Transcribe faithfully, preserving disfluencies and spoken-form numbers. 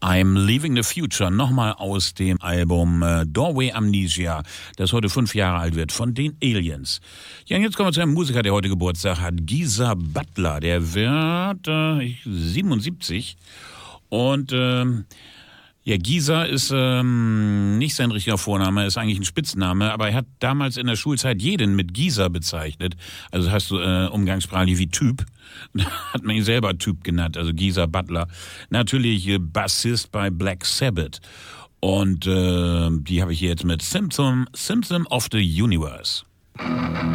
I'm Leaving the Future, nochmal aus dem Album äh, Doorway Amnesia, das heute fünf Jahre alt wird, von den Aliens. Ja, und jetzt kommen wir zu einem Musiker, der heute Geburtstag hat, Geezer Butler. Der wird äh, siebenundsiebzig und ähm, ja, Geezer ist ähm, nicht sein richtiger Vorname, ist eigentlich ein Spitzname, aber er hat damals in der Schulzeit jeden mit Geezer bezeichnet. Also das heißt so äh, umgangssprachlich wie Typ. Da hat man ihn selber Typ genannt, also Geezer Butler. Natürlich äh, Bassist bei Black Sabbath. Und äh, die habe ich hier jetzt mit Symptom, Symptom of the Universe.